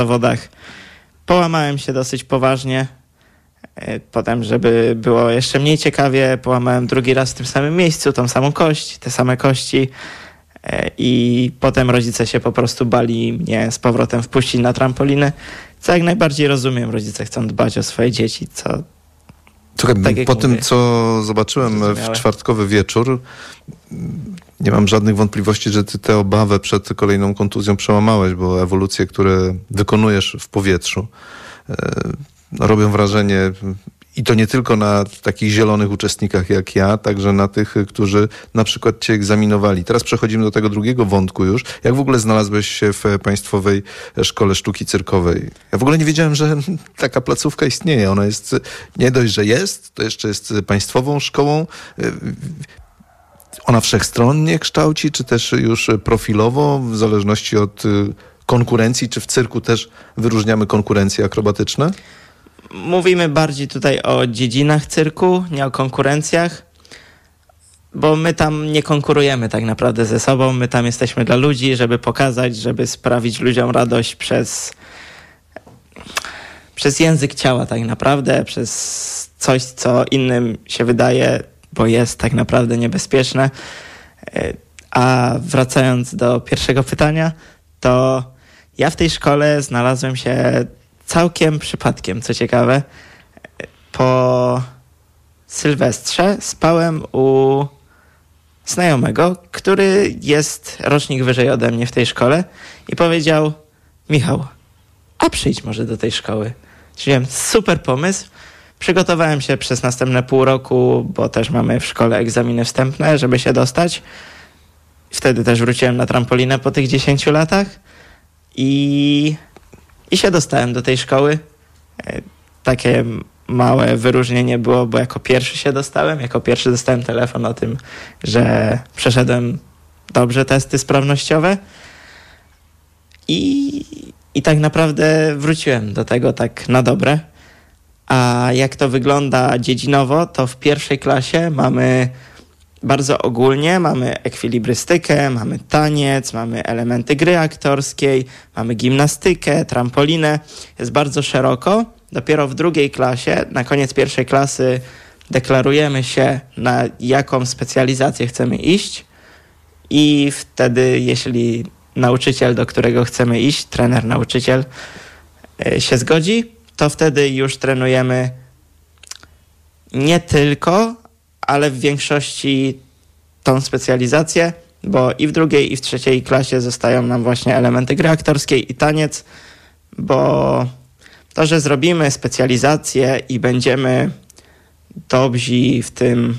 zawodach połamałem się dosyć poważnie. Potem, żeby było jeszcze mniej ciekawie, połamałem drugi raz w tym samym miejscu, tą samą kość, te same kości. I potem rodzice się po prostu bali mnie z powrotem wpuścić na trampolinę, co jak najbardziej rozumiem. Rodzice chcą dbać o swoje dzieci, co... Słuchaj, tak po tym, co zobaczyłem w czwartkowy wieczór, nie mam żadnych wątpliwości, że ty tę obawę przed kolejną kontuzją przełamałeś, bo ewolucje, które wykonujesz w powietrzu, robią wrażenie i to nie tylko na takich zielonych uczestnikach jak ja, także na tych, którzy na przykład cię egzaminowali. Teraz przechodzimy do tego drugiego wątku już. Jak w ogóle znalazłeś się w Państwowej Szkole Sztuki Cyrkowej? Ja w ogóle nie wiedziałem, że taka placówka istnieje. Ona jest, nie dość, że jest, to jeszcze jest państwową szkołą. Ona wszechstronnie kształci, czy też już profilowo, w zależności od konkurencji, czy w cyrku też wyróżniamy konkurencje akrobatyczne? Mówimy bardziej tutaj o dziedzinach cyrku, nie o konkurencjach, bo my tam nie konkurujemy tak naprawdę ze sobą. My tam jesteśmy dla ludzi, żeby pokazać, żeby sprawić ludziom radość przez język ciała tak naprawdę, przez coś, co innym się wydaje, bo jest tak naprawdę niebezpieczne. A wracając do pierwszego pytania, to ja w tej szkole znalazłem się całkiem przypadkiem, co ciekawe. Po Sylwestrze spałem u znajomego, który jest rocznik wyżej ode mnie w tej szkole i powiedział: Michał, a przyjdź może do tej szkoły. Czyli super pomysł. Przygotowałem się przez następne pół roku, bo też mamy w szkole egzaminy wstępne, żeby się dostać. Wtedy też wróciłem na trampolinę po tych 10 latach i się dostałem do tej szkoły. Takie małe wyróżnienie było, bo jako pierwszy się dostałem. Jako pierwszy dostałem telefon o tym, że przeszedłem dobrze testy sprawnościowe. I tak naprawdę wróciłem do tego tak na dobre. A jak to wygląda dziedzinowo, to w pierwszej klasie mamy bardzo ogólnie, mamy ekwilibrystykę, mamy taniec, mamy elementy gry aktorskiej, mamy gimnastykę, trampolinę. Jest bardzo szeroko. Dopiero w drugiej klasie, na koniec pierwszej klasy deklarujemy się, na jaką specjalizację chcemy iść i wtedy, jeśli nauczyciel, do którego chcemy iść, trener, nauczyciel się zgodzi, to wtedy już trenujemy nie tylko, ale w większości tą specjalizację, bo i w drugiej, i w trzeciej klasie zostają nam właśnie elementy gry aktorskiej i taniec, bo to, że zrobimy specjalizację i będziemy dobrzy w tym,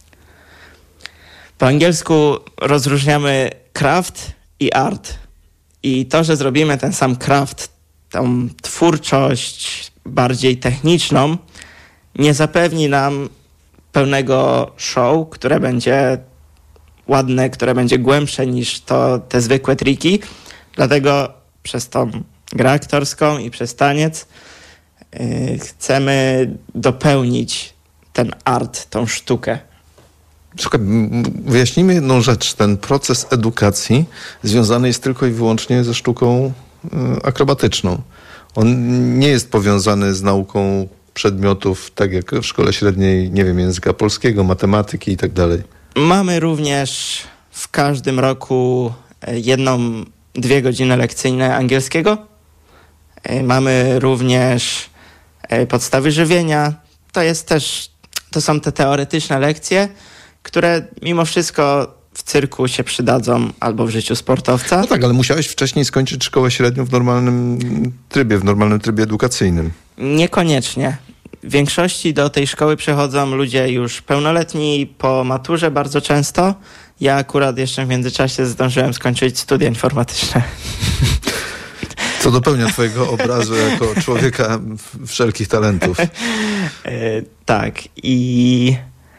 po angielsku rozróżniamy craft i art. I to, że zrobimy ten sam craft, tą twórczość bardziej techniczną, nie zapewni nam pełnego show, które będzie ładne, które będzie głębsze niż te zwykłe triki. Dlatego przez tą grę aktorską i przez taniec chcemy dopełnić ten art, tą sztukę. Słuchaj, wyjaśnijmy jedną rzecz. Ten proces edukacji związany jest tylko i wyłącznie ze sztuką akrobatyczną. On nie jest powiązany z nauką przedmiotów, tak jak w szkole średniej, nie wiem, języka polskiego, matematyki i tak dalej. Mamy również w każdym roku 1-2 godziny lekcyjne angielskiego. Mamy również podstawy żywienia. To są te teoretyczne lekcje, które mimo wszystko w cyrku się przydadzą albo w życiu sportowca. No tak, ale musiałeś wcześniej skończyć szkołę średnią w normalnym trybie edukacyjnym. Niekoniecznie. W większości do tej szkoły przychodzą ludzie już pełnoletni, po maturze bardzo często. Ja akurat jeszcze w międzyczasie zdążyłem skończyć studia informatyczne. Co dopełnia twojego obrazu jako człowieka wszelkich talentów. Tak. I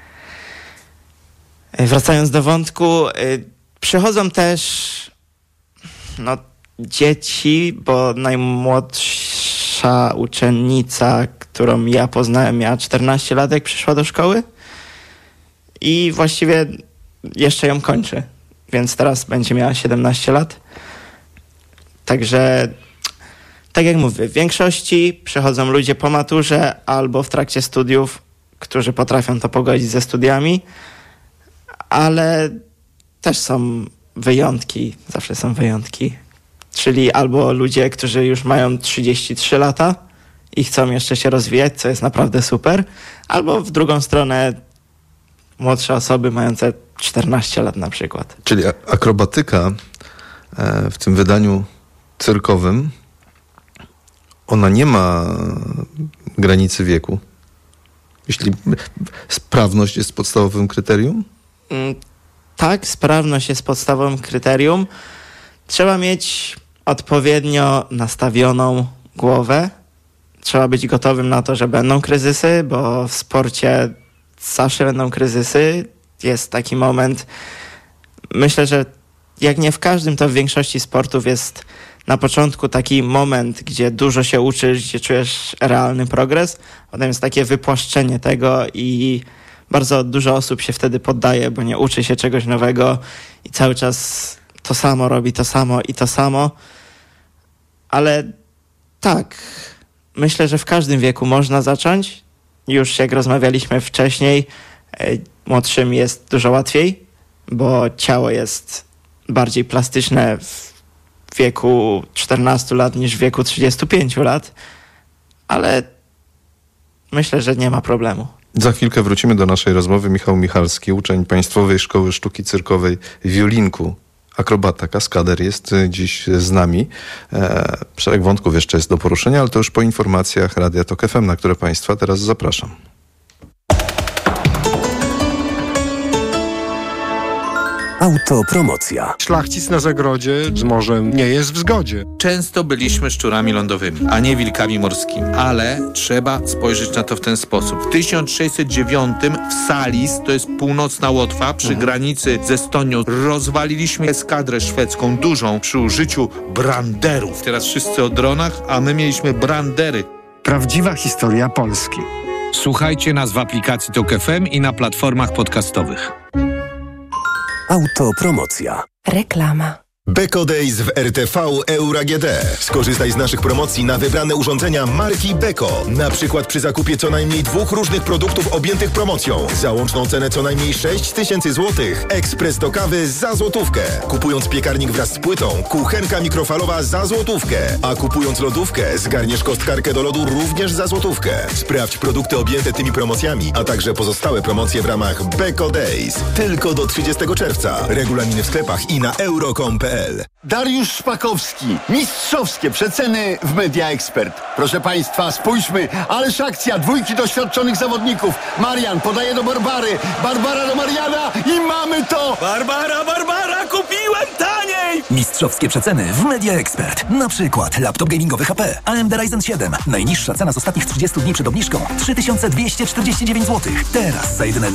wracając do wątku, przychodzą też dzieci, bo najmłodsza uczennica, którą ja poznałem, miała 14 lat, jak przyszła do szkoły i właściwie jeszcze ją kończy, więc teraz będzie miała 17 lat. Także tak jak mówię, w większości przychodzą ludzie po maturze albo w trakcie studiów, którzy potrafią to pogodzić ze studiami, ale też są wyjątki, zawsze są wyjątki, czyli albo ludzie, którzy już mają 33 lata i chcą jeszcze się rozwijać, co jest naprawdę super, albo w drugą stronę młodsze osoby mające 14 lat na przykład. Czyli akrobatyka w tym wydaniu cyrkowym, ona nie ma granicy wieku. Jeśli sprawność jest podstawowym kryterium? Tak, sprawność jest podstawowym kryterium. Trzeba mieć odpowiednio nastawioną głowę. Trzeba być gotowym na to, że będą kryzysy, bo w sporcie zawsze będą kryzysy. Jest taki moment, myślę, że jak nie w każdym, to w większości sportów jest na początku taki moment, gdzie dużo się uczysz, gdzie czujesz realny progres. Potem jest takie wypłaszczenie tego i bardzo dużo osób się wtedy poddaje, bo nie uczy się czegoś nowego i cały czas to samo robi, to samo i to samo. Ale tak, myślę, że w każdym wieku można zacząć. Już jak rozmawialiśmy wcześniej, młodszym jest dużo łatwiej, bo ciało jest bardziej plastyczne w wieku 14 lat niż w wieku 35 lat, ale myślę, że nie ma problemu. Za chwilkę wrócimy do naszej rozmowy. Michał Michalski, uczeń Państwowej Szkoły Sztuki Cyrkowej w Wiolinku, akrobata, kaskader, jest dziś z nami. Szereg wątków jeszcze jest do poruszenia, ale to już po informacjach Radia Tok FM, na które Państwa teraz zapraszam. Autopromocja. Szlachcic na zagrodzie z morzem nie jest w zgodzie. Często byliśmy szczurami lądowymi, a nie wilkami morskimi. Ale trzeba spojrzeć na to w ten sposób. W 1609 w Salis, to jest północna Łotwa, przy granicy z Estonią, rozwaliliśmy eskadrę szwedzką dużą przy użyciu branderów. Teraz wszyscy o dronach, a my mieliśmy brandery. Prawdziwa historia Polski. Słuchajcie nas w aplikacji Tok FM i na platformach podcastowych. Autopromocja. Reklama. Beko Days w RTV Euro AGD. Skorzystaj z naszych promocji na wybrane urządzenia marki Beko. Na przykład przy zakupie co najmniej 2 różnych produktów objętych promocją. Za łączną cenę co najmniej 6 000 złotych. Ekspres do kawy za złotówkę. Kupując piekarnik wraz z płytą, kuchenka mikrofalowa za złotówkę. A kupując lodówkę, zgarniesz kostkarkę do lodu również za złotówkę. Sprawdź produkty objęte tymi promocjami, a także pozostałe promocje w ramach Beko Days. Tylko do 30 czerwca. Regulaminy w sklepach i na euro.com.pl. Dariusz Szpakowski. Mistrzowskie przeceny w Media Expert. Proszę Państwa, spójrzmy. Ależ akcja 2 doświadczonych zawodników. Marian podaje do Barbary. Barbara do Mariana i mamy to! Barbara, kupiłem taniej! Mistrzowskie przeceny w Media Expert. Na przykład laptop gamingowy HP AMD Ryzen 7. Najniższa cena z ostatnich 30 dni przed obniżką 3249 zł. Teraz za jedyne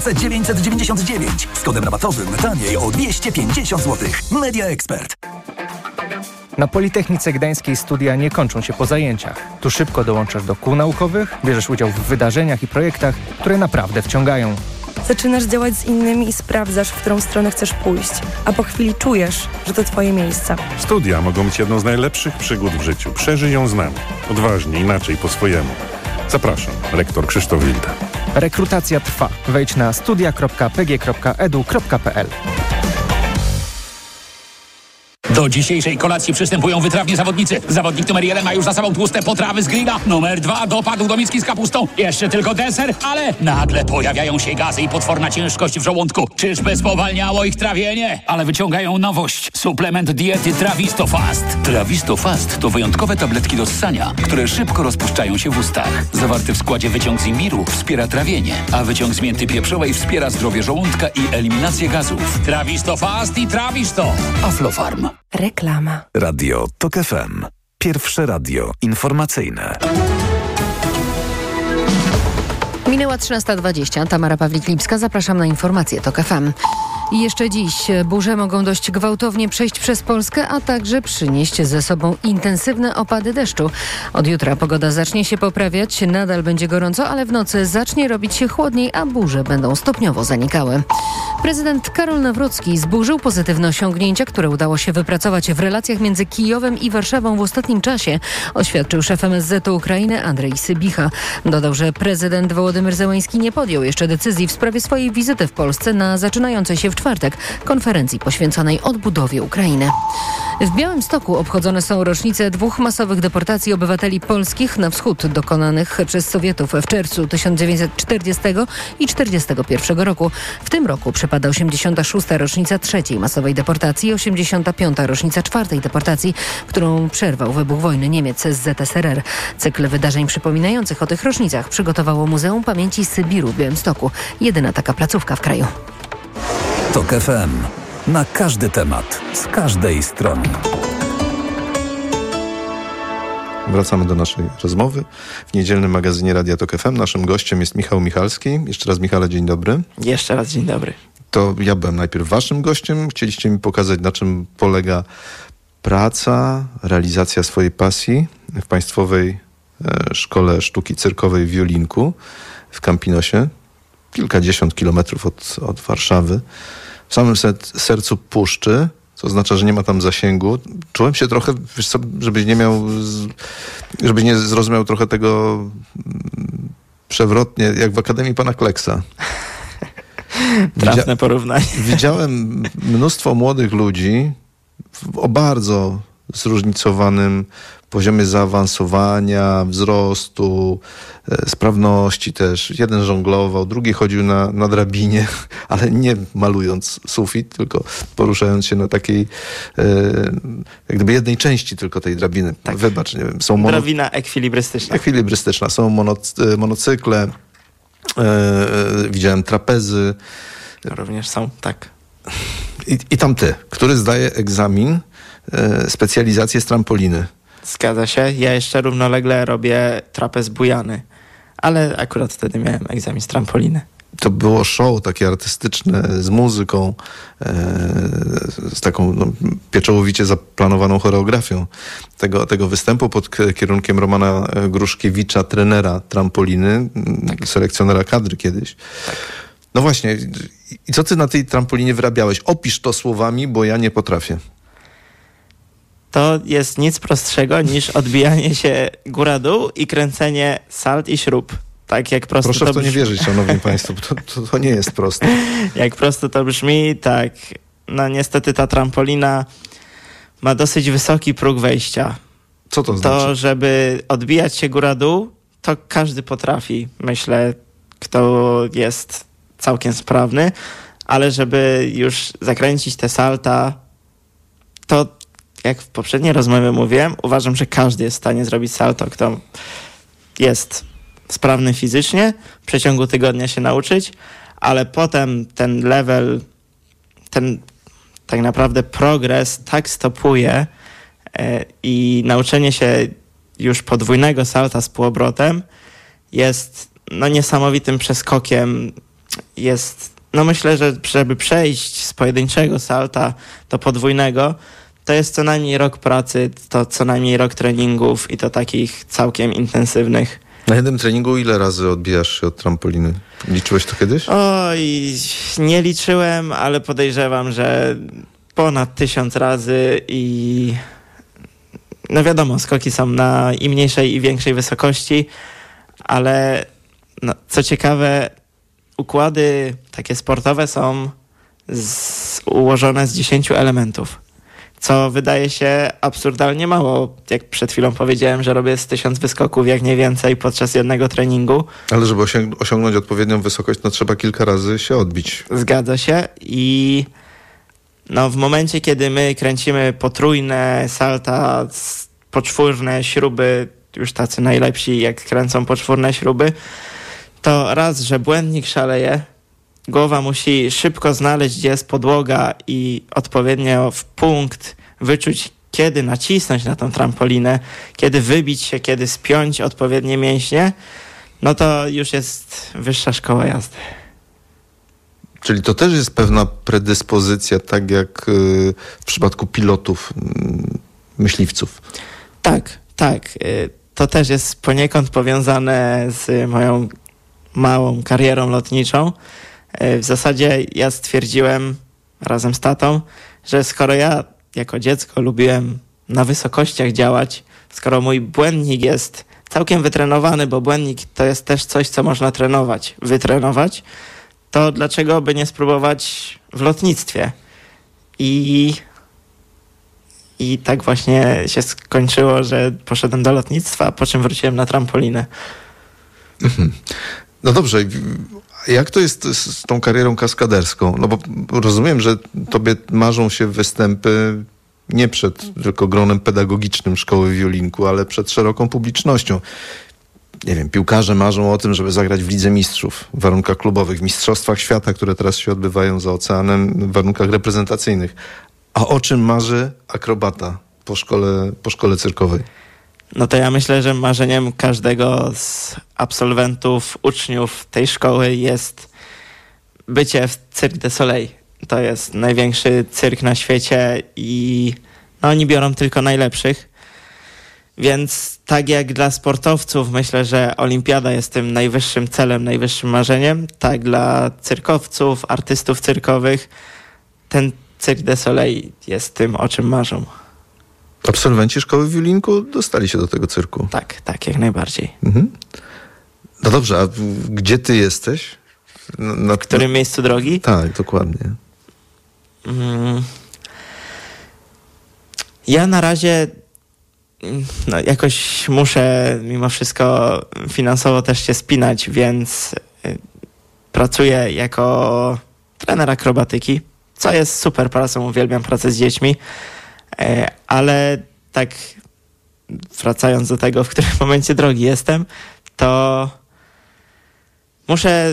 2999. Z kodem rabatowym taniej o 250 zł. Media Expert. Na Politechnice Gdańskiej studia nie kończą się po zajęciach. Tu szybko dołączasz do kół naukowych, bierzesz udział w wydarzeniach i projektach, które naprawdę wciągają. Zaczynasz działać z innymi i sprawdzasz, w którą stronę chcesz pójść, a po chwili czujesz, że to twoje miejsce. Studia mogą być jedną z najlepszych przygód w życiu. Przeżyj ją z nami. Odważnie, inaczej, po swojemu. Zapraszam, rektor Krzysztof Wilda. Rekrutacja trwa. Wejdź na studia.pg.edu.pl. Do dzisiejszej kolacji przystępują wytrawni zawodnicy. Zawodnik numer 1 ma już za sobą tłuste potrawy z grilla. Numer 2 dopadł do miski z kapustą. Jeszcze tylko deser, ale nagle pojawiają się gazy i potworna ciężkość w żołądku. Czyżby spowalniało ich trawienie? Ale wyciągają nowość. Suplement diety Trawisto Fast. Trawisto Fast to wyjątkowe tabletki do ssania, które szybko rozpuszczają się w ustach. Zawarty w składzie wyciąg z imbiru wspiera trawienie, a wyciąg z mięty pieprzowej wspiera zdrowie żołądka i eliminację gazów. Trawisto Fast i Trawisto. Aflofarm. Reklama. Radio Tok FM. Pierwsze radio informacyjne. Minęła 13:20. Tamara Pawlik-Lipska. Zapraszam na informacje Tok FM. I jeszcze dziś burze mogą dość gwałtownie przejść przez Polskę, a także przynieść ze sobą intensywne opady deszczu. Od jutra pogoda zacznie się poprawiać, nadal będzie gorąco, ale w nocy zacznie robić się chłodniej, a burze będą stopniowo zanikały. Prezydent Karol Nawrocki zburzył pozytywne osiągnięcia, które udało się wypracować w relacjach między Kijowem i Warszawą w ostatnim czasie, oświadczył szef MSZ-u Ukrainy Andrzej Sybicha. Dodał, że prezydent Wołodymyr Zełenski nie podjął jeszcze decyzji w sprawie swojej wizyty w Polsce na zaczynającej się w czwartek konferencji poświęconej odbudowie Ukrainy. W Białymstoku obchodzone są rocznice 2 masowych deportacji obywateli polskich na wschód dokonanych przez Sowietów w czerwcu 1940 i 1941 roku. W tym roku przypada 86. rocznica 3. masowej deportacji i 85. rocznica 4. deportacji, którą przerwał wybuch wojny Niemiec z ZSRR. Cykl wydarzeń przypominających o tych rocznicach przygotowało Muzeum Pamięci Sybiru w Białymstoku. Jedyna taka placówka w kraju. TOK FM. Na każdy temat, z każdej strony. Wracamy do naszej rozmowy w niedzielnym magazynie Radia TOK FM. Naszym gościem jest Michał Michalski. Jeszcze raz, Michale, dzień dobry. Jeszcze raz dzień dobry. To ja byłem najpierw waszym gościem. Chcieliście mi pokazać, na czym polega praca, realizacja swojej pasji w Państwowej Szkole Sztuki Cyrkowej w Wiolinku w Campinosie. Kilkadziesiąt kilometrów od Warszawy. W samym sercu puszczy, co oznacza, że nie ma tam zasięgu. Czułem się trochę, wiesz co, żebyś nie zrozumiał trochę tego przewrotnie, jak w Akademii Pana Kleksa. Trafne porównanie. Widziałem mnóstwo młodych ludzi o bardzo zróżnicowanym poziomie zaawansowania, wzrostu, sprawności też. Jeden żonglował, drugi chodził na drabinie, ale nie malując sufit, tylko poruszając się na takiej jak gdyby jednej części tylko tej drabiny. Tak. Wybacz, nie wiem. Drabina ekwilibrystyczna. Ekwilibrystyczna. Są monocykle, widziałem trapezy. Również są, tak. I tam ty, który zdaje egzamin, specjalizację z trampoliny. Zgadza się. Ja jeszcze równolegle robię trapez bujany, ale akurat wtedy miałem egzamin z trampoliny. To było show takie artystyczne, z muzyką, z taką pieczołowicie zaplanowaną choreografią tego występu pod kierunkiem Romana Gruszkiewicza, trenera trampoliny, selekcjonera kadry kiedyś. Tak. No właśnie, i co ty na tej trampolinie wyrabiałeś? Opisz to słowami, bo ja nie potrafię. To jest nic prostszego niż odbijanie się góra-dół i kręcenie salt i śrub. Tak jak prosto Proszę w to nie wierzyć, szanowni państwo, bo to nie jest proste. Jak prosto to brzmi, tak. No niestety ta trampolina ma dosyć wysoki próg wejścia. Co to znaczy? To, żeby odbijać się góra-dół, to każdy potrafi. Myślę, kto jest całkiem sprawny, ale żeby już zakręcić te salta, to jak w poprzedniej rozmowie mówiłem, uważam, że każdy jest w stanie zrobić salto, kto jest sprawny fizycznie, w przeciągu tygodnia się nauczyć, ale potem ten level, ten tak naprawdę progres tak stopuje i nauczenie się już podwójnego salta z półobrotem jest niesamowitym przeskokiem. Myślę, że żeby przejść z pojedynczego salta do podwójnego, to jest co najmniej rok pracy, to co najmniej rok treningów i to takich całkiem intensywnych. Na jednym treningu ile razy odbijasz się od trampoliny? Liczyłeś to kiedyś? Oj, nie liczyłem, ale podejrzewam, że ponad 1000 razy i no wiadomo, skoki są na i mniejszej i większej wysokości, ale co ciekawe, układy takie sportowe są ułożone z 10 elementów. Co wydaje się absurdalnie mało. Jak przed chwilą powiedziałem, że robię z 1000 wyskoków, jak nie więcej, podczas jednego treningu. Ale żeby osiągnąć odpowiednią wysokość, trzeba kilka razy się odbić. Zgadza się i w momencie, kiedy my kręcimy potrójne salta, poczwórne śruby, już tacy najlepsi, jak kręcą poczwórne śruby, to raz, że błędnik szaleje, głowa musi szybko znaleźć, gdzie jest podłoga i odpowiednio w punkt wyczuć, kiedy nacisnąć na tą trampolinę, kiedy wybić się, kiedy spiąć odpowiednie mięśnie, to już jest wyższa szkoła jazdy. Czyli to też jest pewna predyspozycja, tak jak w przypadku pilotów, myśliwców. Tak. To też jest poniekąd powiązane z moją małą karierą lotniczą. W zasadzie ja stwierdziłem razem z tatą, że skoro ja jako dziecko lubiłem na wysokościach działać, skoro mój błędnik jest całkiem wytrenowany, bo błędnik to jest też coś, co można wytrenować, to dlaczego by nie spróbować w lotnictwie? I tak właśnie się skończyło, że poszedłem do lotnictwa, po czym wróciłem na trampolinę. No dobrze, jak to jest z tą karierą kaskaderską? No bo rozumiem, że tobie marzą się występy nie przed tylko gronem pedagogicznym szkoły wiolinku, ale przed szeroką publicznością. Nie wiem, piłkarze marzą o tym, żeby zagrać w Lidze Mistrzów w warunkach klubowych, w Mistrzostwach Świata, które teraz się odbywają za oceanem w warunkach reprezentacyjnych. A o czym marzy akrobata po szkole cyrkowej? No to ja myślę, że marzeniem każdego z absolwentów, uczniów tej szkoły jest bycie w Cirque du Soleil. To jest największy cyrk na świecie i oni biorą tylko najlepszych. Więc tak jak dla sportowców myślę, że olimpiada jest tym najwyższym celem, najwyższym marzeniem, tak dla cyrkowców, artystów cyrkowych ten Cirque du Soleil jest tym, o czym marzą. Absolwenci szkoły wiolinku dostali się do tego cyrku? Tak, jak najbardziej. Mhm. No dobrze, a gdzie ty jesteś? W którym miejscu drogi? Tak, dokładnie. Ja na razie jakoś muszę mimo wszystko finansowo też się spinać, więc pracuję jako trener akrobatyki, co jest super pracą, uwielbiam pracę z dziećmi, ale tak wracając do tego, w którym momencie drogi jestem, to muszę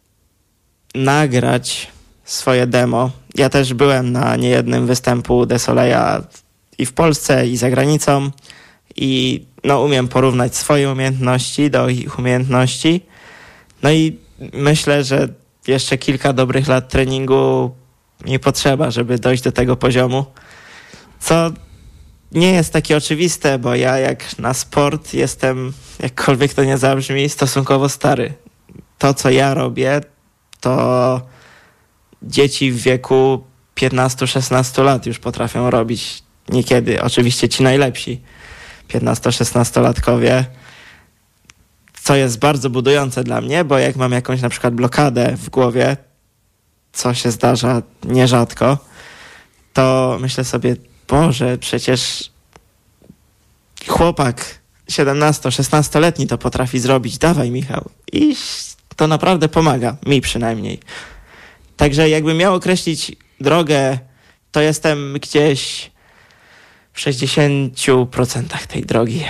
nagrać swoje demo. Ja też byłem na niejednym występu du Soleila i w Polsce, i za granicą i umiem porównać swoje umiejętności do ich umiejętności. No i myślę, że jeszcze kilka dobrych lat treningu mi potrzeba, żeby dojść do tego poziomu, co nie jest takie oczywiste, bo ja jak na sport jestem, jakkolwiek to nie zabrzmi, stosunkowo stary. To, co ja robię, to dzieci w wieku 15-16 lat już potrafią robić niekiedy. Oczywiście ci najlepsi 15-16-latkowie, co jest bardzo budujące dla mnie, bo jak mam jakąś na przykład blokadę w głowie, co się zdarza nierzadko, to myślę sobie, Boże, przecież chłopak 17-16-letni to potrafi zrobić, dawaj Michał. I to naprawdę pomaga, mi przynajmniej. Także jakbym miał określić drogę, to jestem gdzieś w 60% tej drogi.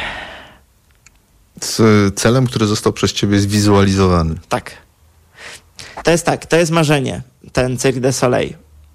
Z celem, który został przez ciebie zwizualizowany. Tak. To jest marzenie, ten Cirque du Soleil.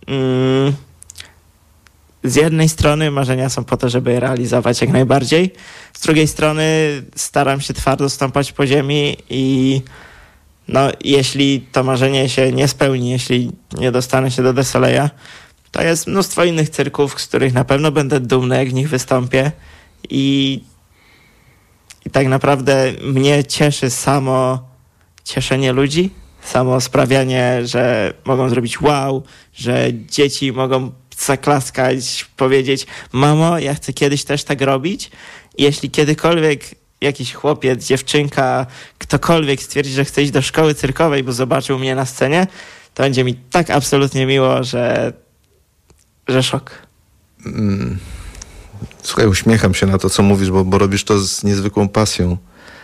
Z jednej strony marzenia są po to, żeby je realizować jak najbardziej. Z drugiej strony staram się twardo stąpać po ziemi i jeśli to marzenie się nie spełni, jeśli nie dostanę się do du Soleila, to jest mnóstwo innych cyrków, z których na pewno będę dumny, jak w nich wystąpię i tak naprawdę mnie cieszy samo cieszenie ludzi, samo sprawianie, że mogą zrobić wow, że dzieci mogą zaklaskać, powiedzieć: mamo, ja chcę kiedyś też tak robić. I jeśli kiedykolwiek jakiś chłopiec, dziewczynka, ktokolwiek stwierdzi, że chce iść do szkoły cyrkowej, bo zobaczył mnie na scenie, to będzie mi tak absolutnie miło, że szok. Słuchaj, uśmiecham się na to, co mówisz, bo robisz to z niezwykłą pasją.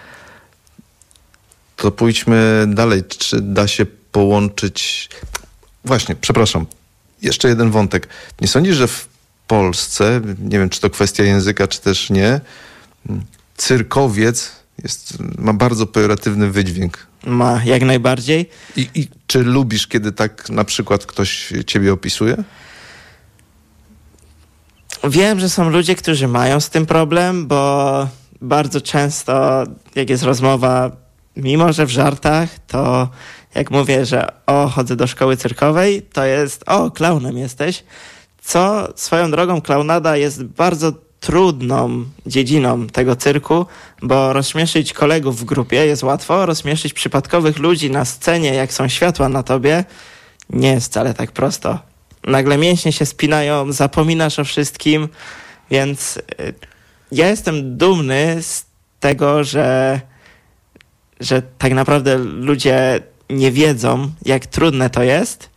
To pójdźmy dalej. Czy da się połączyć... Właśnie, przepraszam, jeszcze jeden wątek. Nie sądzisz, że w Polsce, nie wiem, czy to kwestia języka, czy też nie, cyrkowiec ma bardzo pejoratywny wydźwięk? Ma, jak najbardziej. I czy lubisz, kiedy tak na przykład ktoś ciebie opisuje? Wiem, że są ludzie, którzy mają z tym problem, bo bardzo często, jak jest rozmowa, mimo że w żartach, to jak mówię, że chodzę do szkoły cyrkowej, to jest klaunem jesteś, co swoją drogą klaunada jest bardzo trudną dziedziną tego cyrku, bo rozśmieszyć kolegów w grupie jest łatwo, rozśmieszyć przypadkowych ludzi na scenie, jak są światła na tobie, nie jest wcale tak prosto. Nagle mięśnie się spinają, zapominasz o wszystkim, więc ja jestem dumny z tego, że tak naprawdę ludzie nie wiedzą, jak trudne to jest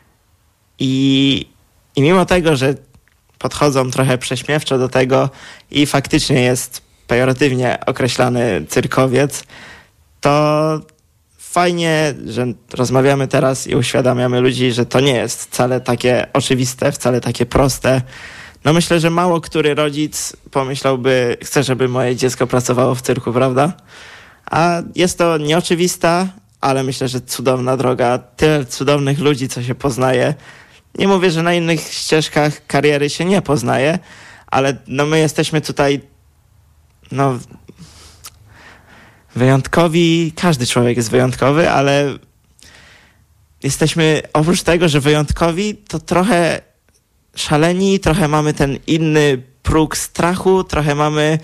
i mimo tego, że podchodzą trochę prześmiewczo do tego i faktycznie jest pejoratywnie określany cyrkowiec, to fajnie, że rozmawiamy teraz i uświadamiamy ludzi, że to nie jest wcale takie oczywiste, wcale takie proste. No myślę, że mało który rodzic pomyślałby, chcę, żeby moje dziecko pracowało w cyrku, prawda? A jest to nieoczywista, ale myślę, że cudowna droga. Tyle cudownych ludzi, co się poznaje. Nie mówię, że na innych ścieżkach kariery się nie poznaje, ale my jesteśmy tutaj wyjątkowi. Każdy człowiek jest wyjątkowy, ale jesteśmy oprócz tego, że wyjątkowi, to trochę szaleni, trochę mamy ten inny próg strachu, trochę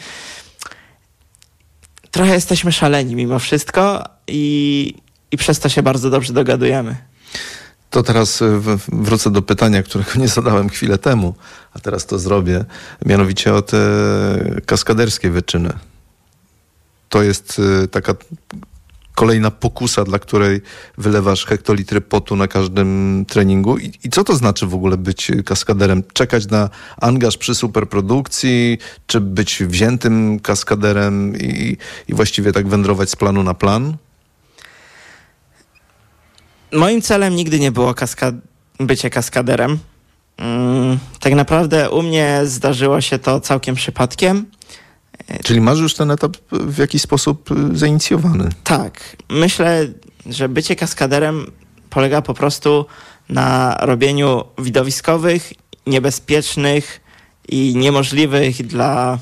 jesteśmy szaleni mimo wszystko i przez to się bardzo dobrze dogadujemy. To teraz wrócę do pytania, którego nie zadałem chwilę temu, a teraz to zrobię. Mianowicie o te kaskaderskie wyczyny. To jest taka kolejna pokusa, dla której wylewasz hektolitry potu na każdym treningu. I co to znaczy w ogóle być kaskaderem? Czekać na angaż przy superprodukcji, czy być wziętym kaskaderem i właściwie tak wędrować z planu na plan? Moim celem nigdy nie było bycie kaskaderem. Tak naprawdę u mnie zdarzyło się to całkiem przypadkiem. Czyli masz już ten etap w jakiś sposób zainicjowany? Tak. Myślę, że bycie kaskaderem polega po prostu na robieniu widowiskowych, niebezpiecznych i niemożliwych dla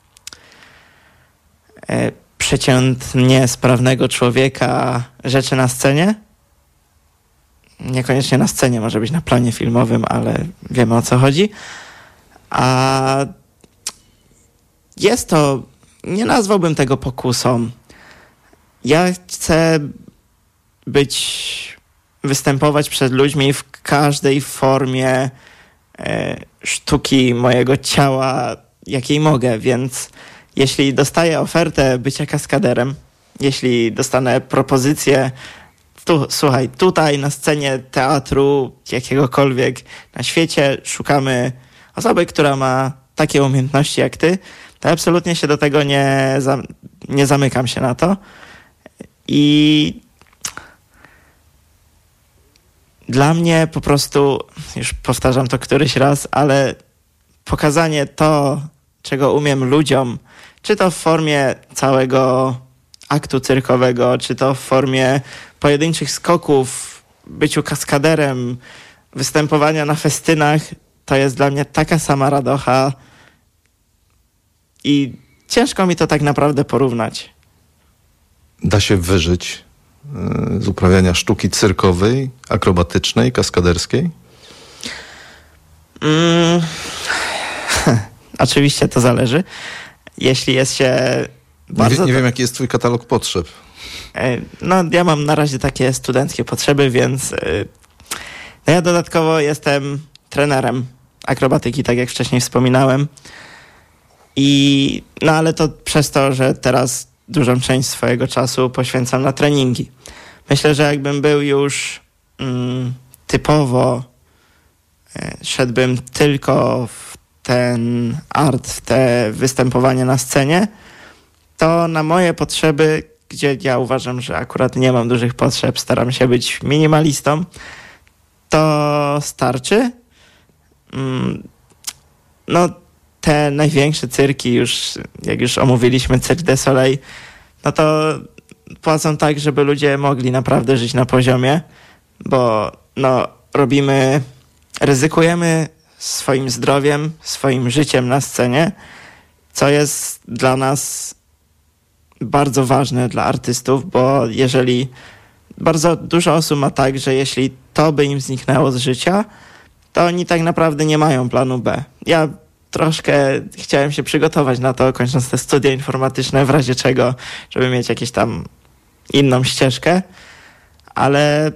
przeciętnie sprawnego człowieka rzeczy na scenie. Niekoniecznie na scenie, może być na planie filmowym, ale wiemy, o co chodzi. A jest to, nie nazwałbym tego pokusą. Ja chcę występować przed ludźmi w każdej formie sztuki mojego ciała, jakiej mogę, więc jeśli dostaję ofertę bycia kaskaderem, jeśli dostanę propozycję, słuchaj, tutaj na scenie teatru jakiegokolwiek na świecie szukamy osoby, która ma takie umiejętności jak ty, to absolutnie się do tego nie zamykam się na to. I dla mnie po prostu, już powtarzam to któryś raz, ale pokazanie to, czego umiem ludziom, czy to w formie całego aktu cyrkowego, czy to w formie pojedynczych skoków, byciu kaskaderem, występowania na festynach, to jest dla mnie taka sama radocha i ciężko mi to tak naprawdę porównać. Da się wyżyć z uprawiania sztuki cyrkowej, akrobatycznej, kaskaderskiej? Oczywiście to zależy. Jeśli jest się bardzo... Nie wiem, jaki jest twój katalog potrzeb. No, ja mam na razie takie studenckie potrzeby, więc ja dodatkowo jestem trenerem akrobatyki, tak jak wcześniej wspominałem. Ale to przez to, że teraz dużą część swojego czasu poświęcam na treningi. Myślę, że jakbym był już typowo, szedłbym tylko w ten art, w te występowanie na scenie, to na moje potrzeby, gdzie ja uważam, że akurat nie mam dużych potrzeb, staram się być minimalistą, to starczy. No, te największe cyrki jak już omówiliśmy, Cirque du Soleil, no to płacą tak, żeby ludzie mogli naprawdę żyć na poziomie, bo ryzykujemy swoim zdrowiem, swoim życiem na scenie, co jest dla nas bardzo ważne, dla artystów, bo jeżeli bardzo dużo osób ma tak, że jeśli to by im zniknęło z życia, to oni tak naprawdę nie mają planu B. Ja troszkę chciałem się przygotować na to, kończąc te studia informatyczne, w razie czego, żeby mieć jakieś tam inną ścieżkę, ale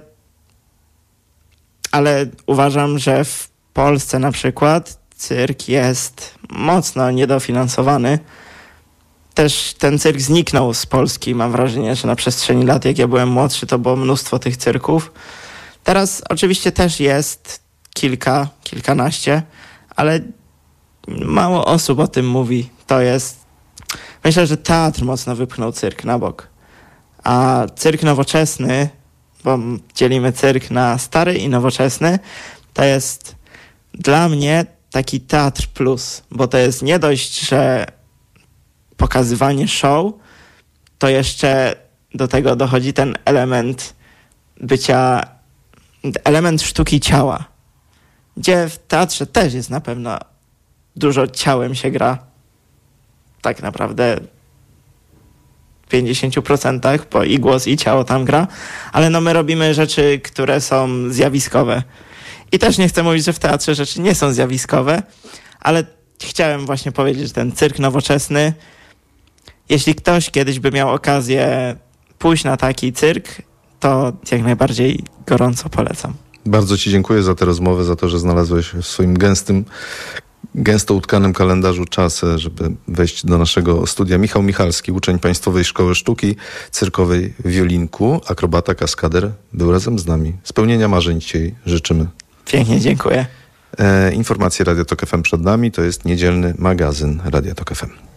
uważam, że w Polsce na przykład cyrk jest mocno niedofinansowany. Też ten cyrk zniknął z Polski. Mam wrażenie, że na przestrzeni lat, jak ja byłem młodszy, to było mnóstwo tych cyrków. Teraz oczywiście też jest kilkanaście, ale mało osób o tym mówi. Myślę, że teatr mocno wypchnął cyrk na bok. A cyrk nowoczesny, bo dzielimy cyrk na stary i nowoczesny, to jest dla mnie taki teatr plus, bo to jest nie dość, że pokazywanie show, to jeszcze do tego dochodzi ten element sztuki ciała, gdzie w teatrze też jest na pewno dużo ciałem się gra, tak naprawdę w 50%, bo i głos, i ciało tam gra, ale no my robimy rzeczy, które są zjawiskowe. I też nie chcę mówić, że w teatrze rzeczy nie są zjawiskowe, ale chciałem właśnie powiedzieć, że ten cyrk nowoczesny, jeśli ktoś kiedyś by miał okazję pójść na taki cyrk, to jak najbardziej gorąco polecam. Bardzo Ci dziękuję za tę rozmowę, za to, że znalazłeś w swoim gęsto utkanym kalendarzu czas, żeby wejść do naszego studia. Michał Michalski, uczeń Państwowej Szkoły Sztuki Cyrkowej w Wiolinku, akrobata, kaskader, był razem z nami. Spełnienia marzeń Ci życzymy. Pięknie, dziękuję. Informacje Radio Tok FM przed nami, to jest niedzielny magazyn Radio Tok FM.